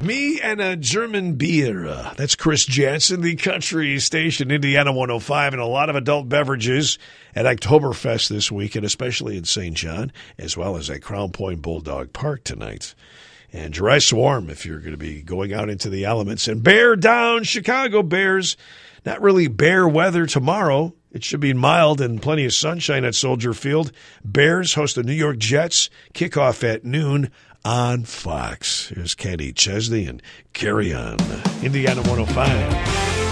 Me and a German beer. That's Chris Jansen, the country station, Indiana 105, and a lot of adult beverages at Oktoberfest this weekend, especially in St. John, as well as at Crown Point Bulldog Park tonight. And dress warm if you're going to be going out into the elements. And bear down, Chicago Bears. Not really bear weather tomorrow. It should be mild and plenty of sunshine at Soldier Field. Bears host the New York Jets. Kickoff at noon on Fox. Here's Kenny Chesney and Carry On. Indiana 105.